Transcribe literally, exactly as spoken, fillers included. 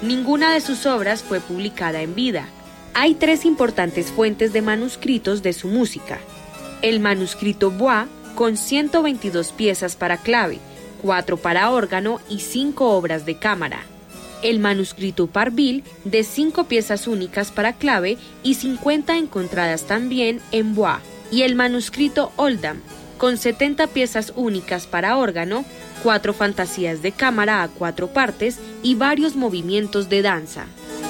Ninguna de sus obras fue publicada en vida. Hay tres importantes fuentes de manuscritos de su música. El manuscrito Bois, con ciento veintidós piezas para clave, cuatro para órgano y cinco obras de cámara. El manuscrito Parville, de cinco piezas únicas para clave y cincuenta encontradas también en Bois. Y el manuscrito Oldham, con setenta piezas únicas para órgano, cuatro fantasías de cámara a cuatro partes y varios movimientos de danza.